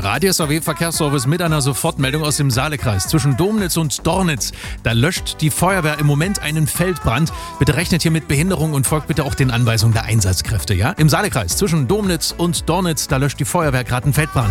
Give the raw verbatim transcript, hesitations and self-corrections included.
Der Radio-S A W-Verkehrsservice mit einer Sofortmeldung aus dem Saalekreis. Zwischen Domnitz und Dornitz, da löscht die Feuerwehr im Moment einen Feldbrand. Bitte rechnet hier mit Behinderung und folgt bitte auch den Anweisungen der Einsatzkräfte. Ja? Im Saalekreis zwischen Domnitz und Dornitz, da löscht die Feuerwehr gerade einen Feldbrand.